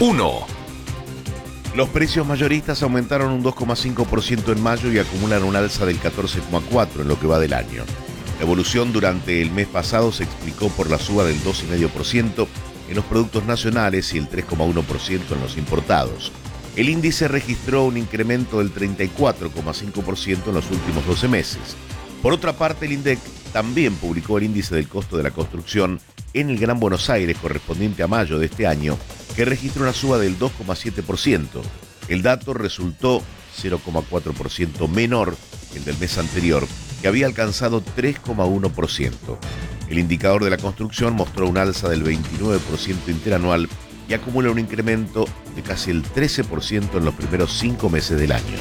1. Los precios mayoristas aumentaron un 2,5% en mayo y acumulan un alza del 14,4% en lo que va del año. La evolución durante el mes pasado se explicó por la suba del 2,5% en los productos nacionales y el 3,1% en los importados. El índice registró un incremento del 34,5% en los últimos 12 meses. Por otra parte, el INDEC también publicó el índice del costo de la construcción en el Gran Buenos Aires correspondiente a mayo de este año, que registró una suba del 2,7%. El dato resultó 0,4% menor que el del mes anterior, que había alcanzado 3,1%. El indicador de la construcción mostró un alza del 29% interanual y acumula un incremento de casi el 13% en los primeros 5 meses del año.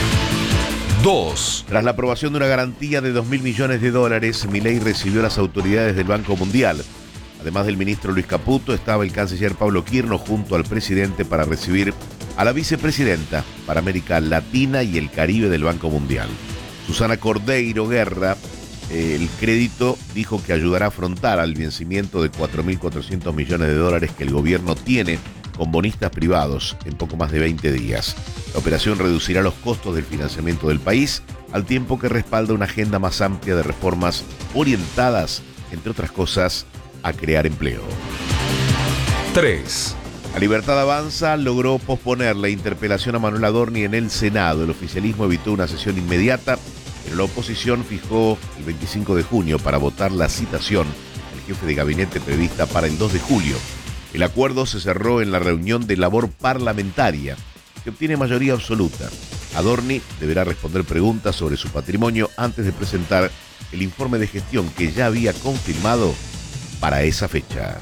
2. Tras la aprobación de una garantía de $2.000 millones, Milei recibió a las autoridades del Banco Mundial. Además del ministro Luis Caputo, estaba el canciller Pablo Quirno junto al presidente para recibir a la vicepresidenta para América Latina y el Caribe del Banco Mundial. Susana Cordeiro Guerra, el crédito dijo que ayudará a afrontar al vencimiento de $4.400 millones que el gobierno tiene con bonistas privados en poco más de 20 días. La operación reducirá los costos del financiamiento del país, al tiempo que respalda una agenda más amplia de reformas orientadas, entre otras cosas, a crear empleo. 3. La Libertad Avanza logró posponer la interpelación a Manuel Adorni en el Senado. El oficialismo evitó una sesión inmediata, pero la oposición fijó el 25 de junio para votar la citación del jefe de gabinete prevista para el 2 de julio. El acuerdo se cerró en la reunión de labor parlamentaria, que obtiene mayoría absoluta. Adorni deberá responder preguntas sobre su patrimonio antes de presentar el informe de gestión que ya había confirmado para esa fecha.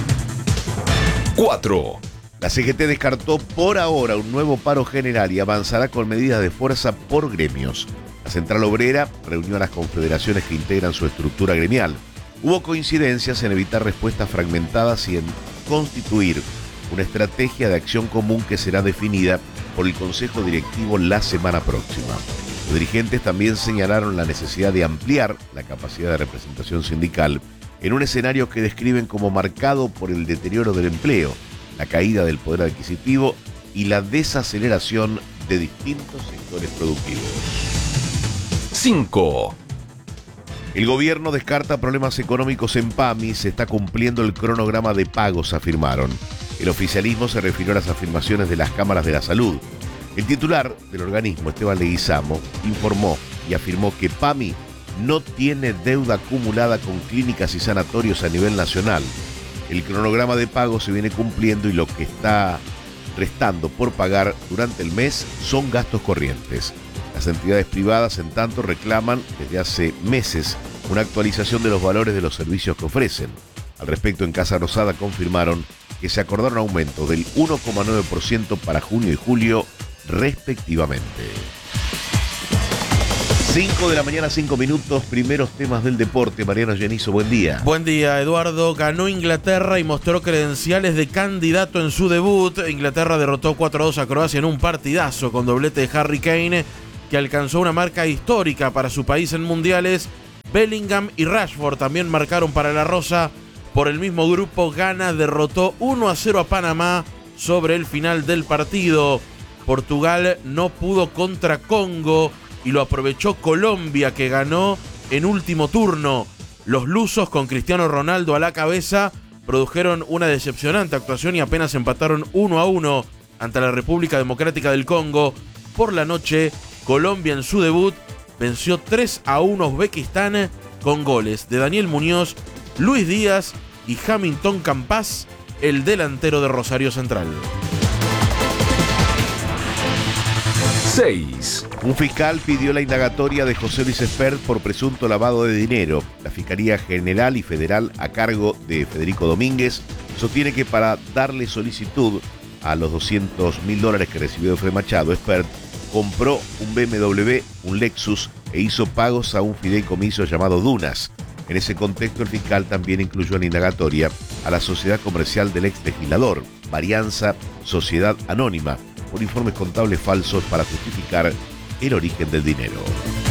4. La CGT descartó por ahora un nuevo paro general y avanzará con medidas de fuerza por gremios. La Central Obrera reunió a las confederaciones que integran su estructura gremial. Hubo coincidencias en evitar respuestas fragmentadas y en constituir una estrategia de acción común que será definida por el Consejo Directivo la semana próxima. Los dirigentes también señalaron la necesidad de ampliar la capacidad de representación sindical en un escenario que describen como marcado por el deterioro del empleo, la caída del poder adquisitivo y la desaceleración de distintos sectores productivos. 5. El gobierno descarta problemas económicos en PAMI, se está cumpliendo el cronograma de pagos, afirmaron. El oficialismo se refirió a las afirmaciones de las cámaras de la salud. El titular del organismo, Esteban Leguizamo, informó y afirmó que PAMI no tiene deuda acumulada con clínicas y sanatorios a nivel nacional. El cronograma de pago se viene cumpliendo y lo que está restando por pagar durante el mes son gastos corrientes. Las entidades privadas, en tanto, reclaman desde hace meses una actualización de los valores de los servicios que ofrecen. Al respecto, en Casa Rosada confirmaron que se acordaron aumentos del 1,9% para junio y julio, respectivamente. 5 de la mañana, 5 minutos, primeros temas del deporte. Mariano Genizo, buen día. Buen día, Eduardo. Ganó Inglaterra y mostró credenciales de candidato en su debut. Inglaterra derrotó 4-2 a Croacia en un partidazo con doblete de Harry Kane, que alcanzó una marca histórica para su país en mundiales. Bellingham y Rashford también marcaron para la Rosa. Por el mismo grupo, Ghana derrotó 1-0 a Panamá sobre el final del partido. Portugal no pudo contra Congo y lo aprovechó Colombia, que ganó en último turno. Los lusos, con Cristiano Ronaldo a la cabeza, produjeron una decepcionante actuación y apenas empataron 1-1 ante la República Democrática del Congo. Por la noche, Colombia en su debut venció 3-1 a Uzbekistán con goles de Daniel Muñoz, Luis Díaz y Hamilton Campas, el delantero de Rosario Central. 6. Un fiscal pidió la indagatoria de José Luis Espert por presunto lavado de dinero. La Fiscalía General y Federal, a cargo de Federico Domínguez, sostiene que para darle solicitud a los $200.000 que recibió de Fred Machado, Espert compró un BMW, un Lexus e hizo pagos a un fideicomiso llamado Dunas. En ese contexto, el fiscal también incluyó en la indagatoria a la sociedad comercial del ex legislador, Varianza Sociedad Anónima, por informes contables falsos para justificar el origen del dinero.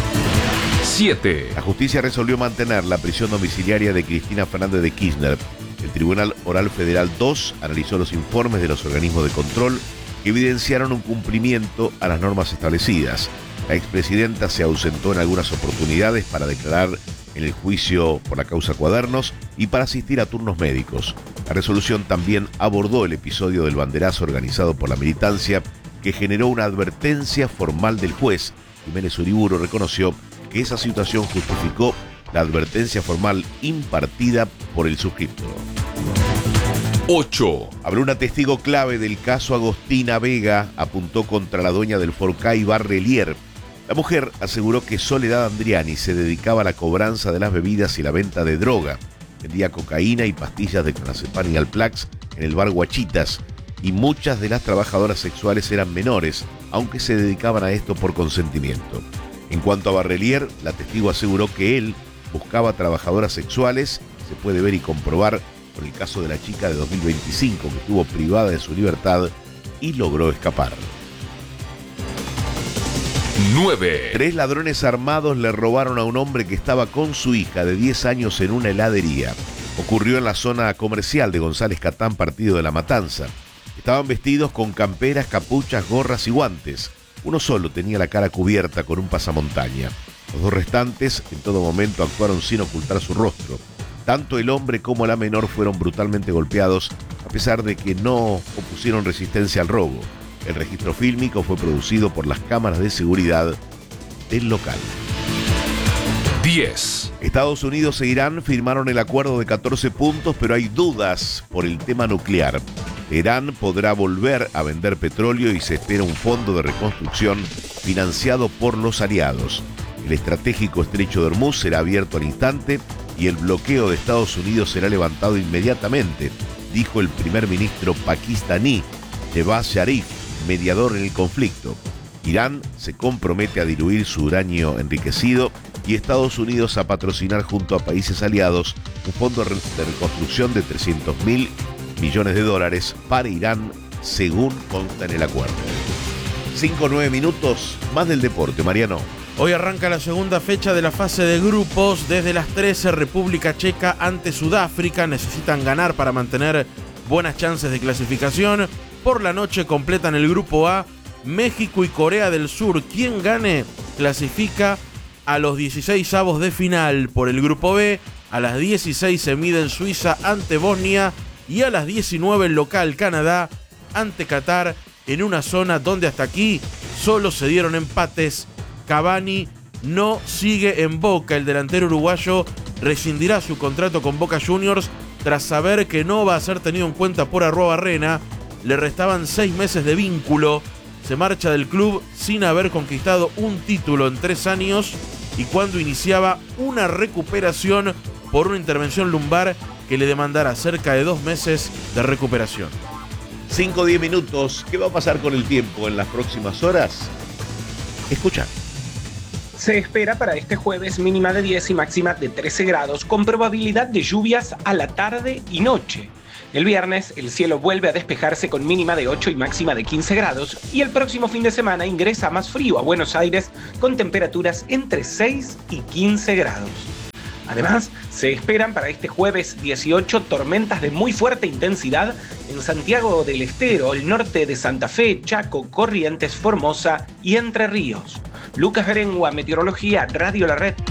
7. La justicia resolvió mantener la prisión domiciliaria de Cristina Fernández de Kirchner. El Tribunal Oral Federal 2 analizó los informes de los organismos de control que evidenciaron un cumplimiento a las normas establecidas. La expresidenta se ausentó en algunas oportunidades para declarar en el juicio por la causa Cuadernos y para asistir a turnos médicos. La resolución también abordó el episodio del banderazo organizado por la militancia, que generó una advertencia formal del juez. Jiménez Uriburu reconoció que esa situación justificó la advertencia formal impartida por el suscriptor. 8. Habló una testigo clave del caso Agostina Vega, apuntó contra la dueña del Forcay Barrelier. La mujer aseguró que Soledad Andriani se dedicaba a la cobranza de las bebidas y la venta de droga. Vendía cocaína y pastillas de clonazepam y Alplax en el bar Guachitas, y muchas de las trabajadoras sexuales eran menores, aunque se dedicaban a esto por consentimiento. En cuanto a Barrelier, la testigo aseguró que él buscaba trabajadoras sexuales. Se puede ver y comprobar con el caso de la chica de 2025 que estuvo privada de su libertad y logró escapar. 9. 3 ladrones armados le robaron a un hombre que estaba con su hija de 10 años en una heladería. Ocurrió en la zona comercial de González Catán, partido de La Matanza. Estaban vestidos con camperas, capuchas, gorras y guantes. Uno solo tenía la cara cubierta con un pasamontaña. Los dos restantes en todo momento actuaron sin ocultar su rostro. Tanto el hombre como la menor fueron brutalmente golpeados, a pesar de que no opusieron resistencia al robo. El registro fílmico fue producido por las cámaras de seguridad del local. 10. Estados Unidos e Irán firmaron el acuerdo de 14 puntos, pero hay dudas por el tema nuclear. Irán podrá volver a vender petróleo y se espera un fondo de reconstrucción financiado por los aliados. El estratégico estrecho de Hormuz será abierto al instante y el bloqueo de Estados Unidos será levantado inmediatamente, dijo el primer ministro pakistaní, Shehbaz Sharif, mediador en el conflicto. Irán se compromete a diluir su uranio enriquecido y Estados Unidos a patrocinar junto a países aliados un fondo de reconstrucción de $300.000 millones para Irán, según consta en el acuerdo. 5-9 minutos, más del deporte, Mariano. Hoy arranca la segunda fecha de la fase de grupos. Desde las 13, República Checa ante Sudáfrica. Necesitan ganar para mantener buenas chances de clasificación. Por la noche completan el grupo A México y Corea del Sur. Quien gane clasifica a los 16avos de final. Por el grupo B, a las 16 se miden Suiza ante Bosnia y a las 19 el local Canadá ante Qatar, en una zona donde hasta aquí solo se dieron empates. Cavani no sigue en Boca. El delantero uruguayo rescindirá su contrato con Boca Juniors tras saber que no va a ser tenido en cuenta por Arruabarrena. Le restaban 6 meses de vínculo. Se marcha del club sin haber conquistado un título en 3 años y cuando iniciaba una recuperación por una intervención lumbar que le demandará cerca de 2 meses de recuperación. 5-10 minutos. ¿Qué va a pasar con el tiempo en las próximas horas? Escucha. Se espera para este jueves mínima de 10 y máxima de 13 grados, con probabilidad de lluvias a la tarde y noche. El viernes el cielo vuelve a despejarse con mínima de 8 y máxima de 15 grados y el próximo fin de semana ingresa más frío a Buenos Aires con temperaturas entre 6 y 15 grados. Además, se esperan para este jueves 18 tormentas de muy fuerte intensidad en Santiago del Estero, el norte de Santa Fe, Chaco, Corrientes, Formosa y Entre Ríos. Lucas Berengua, Meteorología, Radio La Red.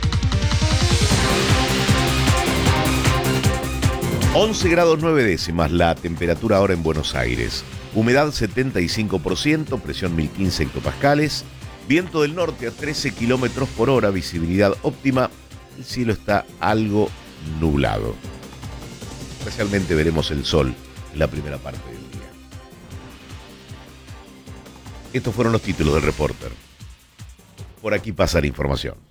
11 grados 9 décimas la temperatura ahora en Buenos Aires. Humedad 75%, presión 1015 hectopascales. Viento del norte a 13 kilómetros por hora, visibilidad óptima. El cielo está algo nublado. Especialmente veremos el sol en la primera parte del día. Estos fueron los títulos del Reporter. Por aquí pasa la información.